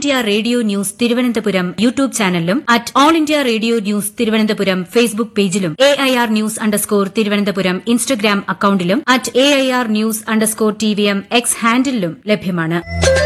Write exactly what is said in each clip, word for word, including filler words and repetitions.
India radio news Thiruvananthapuram YouTube ചാനലിലും at all India radio news Thiruvananthapuram Facebook പേജിലും A I R news underscore Thiruvananthapuram Instagram അക്കൌണ്ടിലും at A I R news underscore T V M X ഹാൻഡിലും ലഭ്യമാണ്.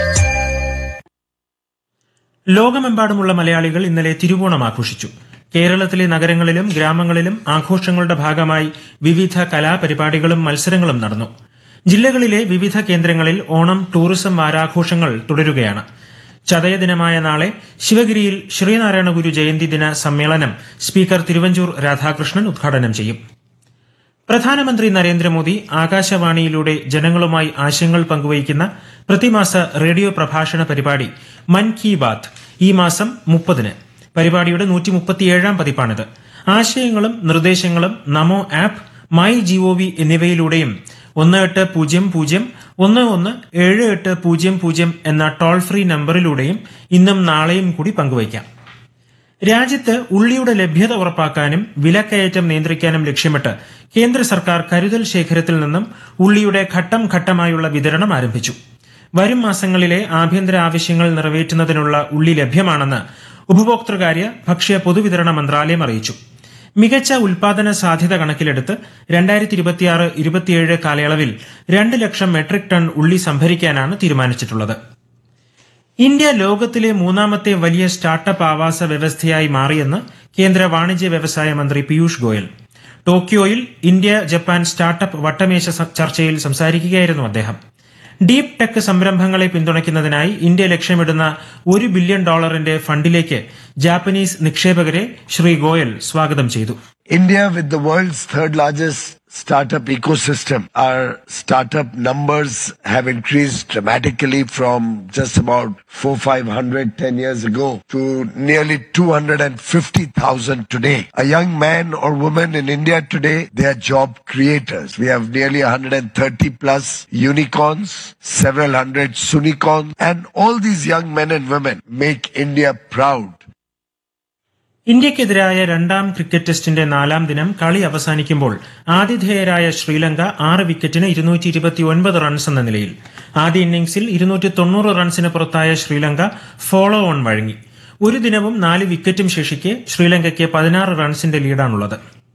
ലോകമെമ്പാടുമുള്ള മലയാളികൾ ഇന്നലെ തിരുവോണം ആഘോഷിച്ചു. കേരളത്തിലെ നഗരങ്ങളിലും ഗ്രാമങ്ങളിലും ആഘോഷങ്ങളുടെ ഭാഗമായി വിവിധ കലാപരിപാടികളും മത്സരങ്ങളും നടന്നു. ജില്ലകളിലെ വിവിധ കേന്ദ്രങ്ങളിൽ ഓണം ടൂറിസം വാരാഘോഷങ്ങൾ തുടരുകയാണ്. ചതയദിനമായ നാളെ ശിവഗിരിയിൽ ശ്രീനാരായണ ഗുരു ജയന്തി ദിന സമ്മേളനം സ്പീക്കർ തിരുവഞ്ചൂർ രാധാകൃഷ്ണൻ ഉദ്ഘാടനം ചെയ്യും. പ്രധാനമന്ത്രി നരേന്ദ്രമോദി ആകാശവാണിയിലൂടെ ജനങ്ങളുമായി ആശയങ്ങൾ പങ്കുവയ്ക്കുന്ന പ്രതിമാസ റേഡിയോ പ്രഭാഷണ പരിപാടി മൻ കി ബാത്ത് ഈ മാസം മുപ്പതിന്. പരിപാടിയുടെ നൂറ്റി മുപ്പത്തിയേഴാം പതിപ്പാണിത്. ആശയങ്ങളും നിർദ്ദേശങ്ങളും നമോ ആപ്പ്, മൈ ജിഒവി എന്നിവയിലൂടെയും ഒന്ന് എട്ട് പൂജ്യം പൂജ്യം ഒന്ന് ഒന്ന് ഏഴ് എട്ട് പൂജ്യം പൂജ്യം എന്ന ടോൾ ഫ്രീ നമ്പറിലൂടെയും ഇന്നും നാളെയും കൂടി പങ്കുവയ്ക്കാം. രാജ്യത്ത് ഉള്ളിയുടെ ലഭ്യത ഉറപ്പാക്കാനും വിലക്കയറ്റം നിയന്ത്രിക്കാനും ലക്ഷ്യമിട്ട് കേന്ദ്ര സർക്കാർ കരുതൽ ശേഖരത്തിൽ നിന്നും ഉള്ളിയുടെ ഘട്ടം ഘട്ടമായുള്ള വിതരണം ആരംഭിച്ചു. വരും മാസങ്ങളിലെ ആഭ്യന്തര ആവശ്യങ്ങൾ നിറവേറ്റുന്നതിനുള്ള ഉള്ളി ലഭ്യമാണെന്ന് ഉപഭോക്തൃകാര്യ ഭക്ഷ്യ പൊതുവിതരണ മന്ത്രാലയം അറിയിച്ചു. മികച്ച ഉൽപാദന സാധ്യത കണക്കിലെടുത്ത് രണ്ടായിരത്തി ഇരുപത്തിയാറ് ഇരുപത്തിയേഴ് കാലയളവിൽ രണ്ട് ലക്ഷം മെട്രിക് ടൺ ഉള്ളി സംഭരിക്കാനാണ് തീരുമാനിച്ചിട്ടുള്ളത്. ഇന്ത്യ ലോകത്തിലെ മൂന്നാമത്തെ വലിയ സ്റ്റാർട്ടപ്പ് ആവാസ വ്യവസ്ഥയായി മാറിയെന്ന് കേന്ദ്ര വാണിജ്യ വ്യവസായ മന്ത്രി Piyush Goyal. ടോക്കിയോയിൽ India Japan startup വട്ടമേശ ചർച്ചയിൽ സംസാരിക്കുകയായിരുന്നു അദ്ദേഹം. ഡീപ് ടെക് സംരംഭങ്ങളെ പിന്തുണയ്ക്കുന്നതിനായി ഇന്ത്യ ലക്ഷ്യമിടുന്ന ഒരു ബില്യൺ ഡോളറിന്റെ ഫണ്ടിലേക്ക് ജാപ്പനീസ് നിക്ഷേപകരെ ശ്രീ ഗോയൽ സ്വാഗതം ചെയ്തു. India, with the world's third largest startup ecosystem, our startup numbers have increased dramatically from just about four five hundred ten years ago to nearly two hundred fifty thousand today. A young man or woman in India today, they are job creators. We have nearly one hundred thirty plus unicorns, several hundred sunicorns, and all these young men and women make India proud. ഇന്ത്യക്കെതിരായ രണ്ടാം cricket ടെസ്റ്റിന്റെ നാലാം ദിനം കളി അവസാനിക്കുമ്പോൾ ആതിഥേയരായ ശ്രീലങ്ക ആറ് വിക്കറ്റിന് ഇരുന്നൂറ്റി ഇരുപത്തി ഒൻപത് റൺസ് എന്ന നിലയിൽ. ആദ്യ ഇന്നിംഗ്സിൽ ഇരുന്നൂറ്റി തൊണ്ണൂറ് റൺസിന് പുറത്തായ ശ്രീലങ്ക ഫോളോ ഓൺ വഴങ്ങി. ഒരു ദിനവും നാല് വിക്കറ്റും ശേഷിക്കെ ശ്രീലങ്കയ്ക്ക് പതിനാറ് റൺസിന്റെ ലീഡാണുള്ളത്.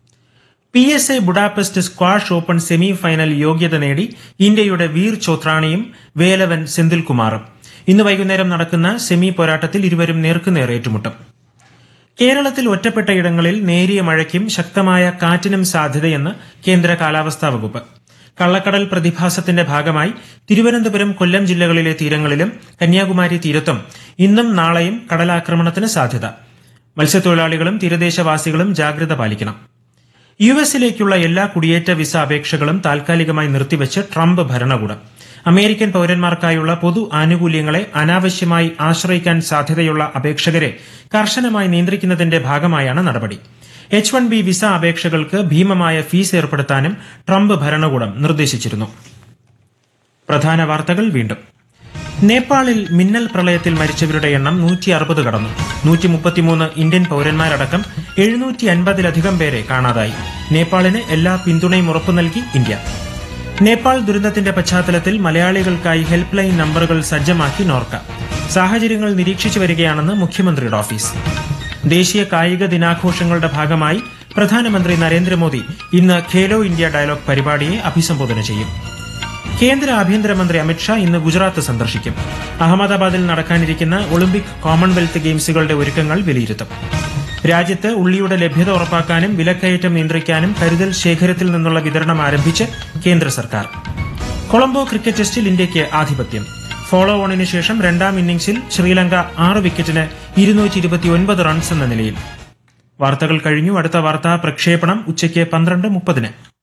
P S A Budapest squash open semi final യോഗ്യത നേടി ഇന്ത്യയുടെ വീർ ചോത്രാണിയും വേലവൻ സെന്തിൽകുമാറും. ഇന്ന് വൈകുന്നേരം നടക്കുന്ന സെമി പോരാട്ടത്തിൽ ഇരുവരും നേർക്കുനേർ ഏറ്റുമുട്ടും. കേരളത്തിൽ ഒറ്റപ്പെട്ട ഇടങ്ങളിൽ നേരിയ മഴയ്ക്കും ശക്തമായ കാറ്റിനും സാധ്യതയെന്ന് കേന്ദ്ര കാലാവസ്ഥാ വകുപ്പ്. കള്ളക്കടൽ പ്രതിഭാസത്തിന്റെ ഭാഗമായി തിരുവനന്തപുരം, കൊല്ലം ജില്ലകളിലെ തീരങ്ങളിലും കന്യാകുമാരി തീരത്തും ഇന്നും നാളെയും കടലാക്രമണത്തിന് സാധ്യത. മത്സ്യത്തൊഴിലാളികളും തീരദേശവാസികളും ജാഗ്രത പാലിക്കണം. യു എസിലേക്കുള്ള എല്ലാ കുടിയേറ്റ വിസ അപേക്ഷകളും താൽക്കാലികമായി നിർത്തിവെച്ച് ട്രംപ് ഭരണകൂടം. അമേരിക്കൻ പൌരന്മാർക്കായുള്ള പൊതു ആനുകൂല്യങ്ങളെ അനാവശ്യമായി ആശ്രയിക്കാൻ സാധ്യതയുള്ള അപേക്ഷകരെ കർശനമായി നിയന്ത്രിക്കുന്നതിന്റെ ഭാഗമായാണ് നടപടി. എച്ച് വൺ ബി വിസ അപേക്ഷകൾക്ക് ഭീമമായ ഫീസ് ഏർപ്പെടുത്താനും ട്രംപ് ഭരണകൂടം നിർദ്ദേശിച്ചിരുന്നു. പ്രധാന വാർത്തകൾ വീണ്ടും. നേപ്പാളിൽ മിന്നൽ പ്രളയത്തിൽ മരിച്ചവരുടെ എണ്ണം നൂറ്റി അറുപത് കടന്നു. നൂറ്റി മുപ്പത്തിമൂന്ന് ഇന്ത്യൻ പൌരന്മാരടക്കം എഴുന്നൂറ്റി അൻപതിലധികം പേരെ കാണാതായി. നേപ്പാളിന് എല്ലാ പിന്തുണയും ഉറപ്പു നൽകി ഇന്ത്യ. നേപ്പാൾ ദുരന്തത്തിന്റെ പശ്ചാത്തലത്തിൽ മലയാളികൾക്കായി ഹെൽപ്പ് ലൈൻ നമ്പറുകൾ സജ്ജമാക്കി നോർക്ക. സാഹചര്യങ്ങൾ നിരീക്ഷിച്ചു വരികയാണെന്ന് മുഖ്യമന്ത്രിയുടെ ഓഫീസ്. ദേശീയ കായിക ദിനാഘോഷങ്ങളുടെ ഭാഗമായി പ്രധാനമന്ത്രി നരേന്ദ്രമോദി ഇന്ന് ഖേലോ ഇന്ത്യ ഡയലോഗ് പരിപാടിയെ അഭിസംബോധന ചെയ്യും. കേന്ദ്ര ആഭ്യന്തരമന്ത്രി അമിത്ഷാ ഇന്ന് ഗുജറാത്ത് സന്ദർശിക്കും. അഹമ്മദാബാദിൽ നടക്കാനിരിക്കുന്ന ഒളിമ്പിക് കോമൺവെൽത്ത് ഗെയിംസുകളുടെ ഒരുക്കങ്ങൾ വിലയിരുത്തും. രാജ്യത്ത് ഉള്ളിയുടെ ലഭ്യത ഉറപ്പാക്കാനും വിലക്കയറ്റം നിയന്ത്രിക്കാനും കരുതൽ ശേഖരത്തിൽ നിന്നുള്ള വിതരണം ആരംഭിച്ച് കേന്ദ്ര സർക്കാർ. കൊളംബോ ക്രിക്കറ്റ് ടെസ്റ്റിൽ ഇന്ത്യയ്ക്ക് ആധിപത്യം. ഫോളോ ഓണിന് ശേഷം രണ്ടാം ഇന്നിംഗ്സിൽ ശ്രീലങ്ക ആറ് വിക്കറ്റിന് ഇരുന്നൂറ്റി ഇരുപത്തി ഒൻപത് റൺസ് എന്ന നിലയിൽ. വാർത്തകൾ കഴിഞ്ഞു. അടുത്ത വാർത്താ പ്രക്ഷേപണം ഉച്ചയ്ക്ക് പന്ത്രണ്ട് മുപ്പതിന്.